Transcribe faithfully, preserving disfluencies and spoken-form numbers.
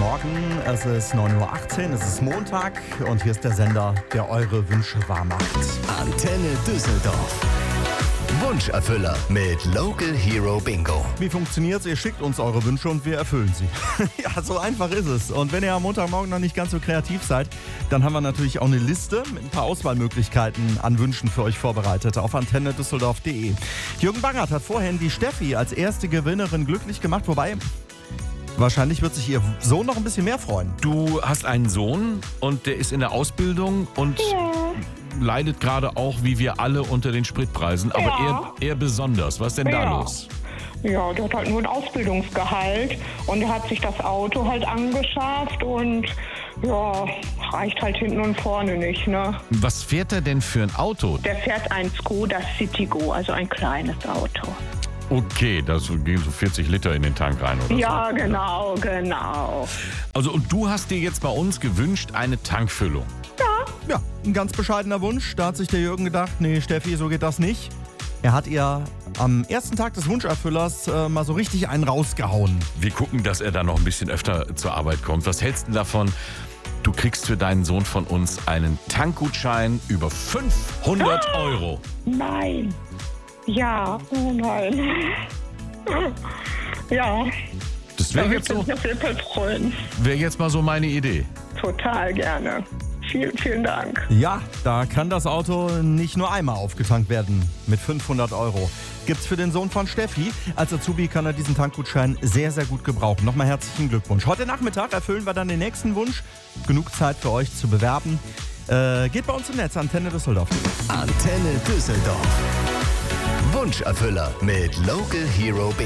Morgen, es ist neun Uhr achtzehn, es ist Montag und hier ist der Sender, der eure Wünsche wahr macht. Antenne Düsseldorf. Wunscherfüller mit Local Hero Bingo. Wie funktioniert's? Ihr schickt uns eure Wünsche und wir erfüllen sie. Ja, so einfach ist es. Und wenn ihr am Montagmorgen noch nicht ganz so kreativ seid, dann haben wir natürlich auch eine Liste mit ein paar Auswahlmöglichkeiten an Wünschen für euch vorbereitet auf antenne düsseldorf punkt de. Jürgen Bangert hat vorhin die Steffi als erste Gewinnerin glücklich gemacht, wobei wahrscheinlich wird sich ihr Sohn noch ein bisschen mehr freuen. Du hast einen Sohn und der ist in der Ausbildung und Ja. leidet gerade auch, wie wir alle, unter den Spritpreisen. Aber Ja. er, er besonders. Was ist denn da Ja. los? Ja, der hat halt nur ein Ausbildungsgehalt und er hat sich das Auto halt angeschafft und ja, reicht halt hinten und vorne nicht, ne? Was fährt er denn für ein Auto? Der fährt ein Skoda Citigo, also ein kleines Auto. Okay, da gehen so vierzig Liter in den Tank rein oder Ja, genau, genau. so. Also und du hast dir jetzt bei uns gewünscht eine Tankfüllung. Ja, ein ganz bescheidener Wunsch. Da hat sich der Jürgen gedacht, nee, Steffi, so geht das nicht. Er hat ihr am ersten Tag des Wunscherfüllers äh, mal so richtig einen rausgehauen. Wir gucken, dass er da noch ein bisschen öfter zur Arbeit kommt. Was hältst du davon? Du kriegst für deinen Sohn von uns einen Tankgutschein über fünfhundert Euro. Nein. Ja, oh nein. Ja, Das da wäre würde jetzt, ich so, mich auf jeden Fall freuen. wär jetzt mal so meine Idee. Total gerne. Vielen, vielen Dank. Ja, da kann das Auto nicht nur einmal aufgetankt werden mit fünfhundert Euro. Gibt's für den Sohn von Steffi. Als Azubi kann er diesen Tankgutschein sehr, sehr gut gebrauchen. Nochmal herzlichen Glückwunsch. Heute Nachmittag erfüllen wir dann den nächsten Wunsch. Genug Zeit für euch zu bewerben. Äh, geht bei uns im Netz, Antenne Düsseldorf. Antenne Düsseldorf. Wunscherfüller mit Local Hero Bingo.